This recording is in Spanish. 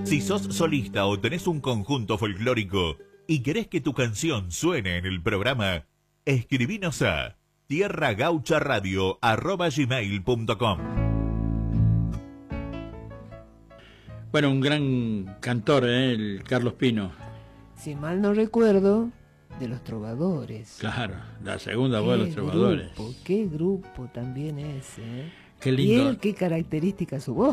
Si sos solista o tenés un conjunto folclórico y querés que tu canción suene en el programa, escribinos a tierragaucharadio@gmail.com. Bueno, un gran cantor, el Carlos Pino. Si mal no recuerdo, de los Trovadores. Claro, la segunda voz de los Trovadores. Qué grupo también ese, ¿eh? Qué lindo. Y él, qué característica su voz.